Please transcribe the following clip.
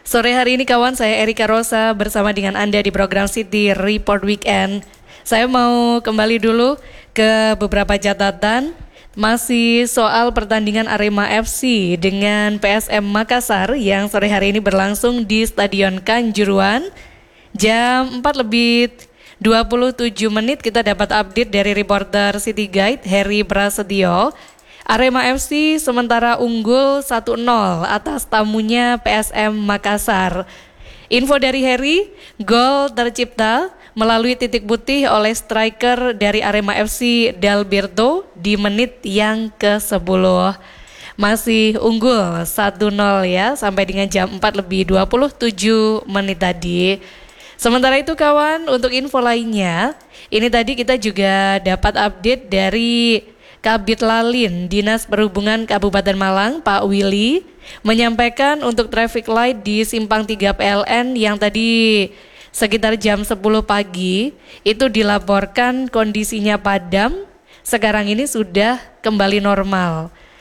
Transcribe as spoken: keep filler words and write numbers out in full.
Sore hari ini kawan, saya Erika Rosa bersama dengan Anda di program City Report Weekend. Saya mau kembali dulu ke beberapa catatan. Masih soal pertandingan Arema F C dengan P S M Makassar yang sore hari ini berlangsung di Stadion Kanjuruhan. Jam empat lebih dua puluh tujuh menit kita dapat update dari reporter City Guide Heri Prasetyo. Arema F C sementara unggul satu nol atas tamunya P S M Makassar. Info dari Heri, gol tercipta melalui titik putih oleh striker dari Arema F C Dalberto di menit yang ke sepuluh. Masih unggul satu nol ya sampai dengan jam empat lebih dua puluh tujuh menit tadi. Sementara itu kawan, untuk info lainnya, ini tadi kita juga dapat update dari Kabid Lalin, Dinas Perhubungan Kabupaten Malang, Pak Willy, menyampaikan untuk traffic light di Simpang tiga P L N yang tadi sekitar jam sepuluh pagi, itu dilaporkan kondisinya padam, sekarang ini sudah kembali normal.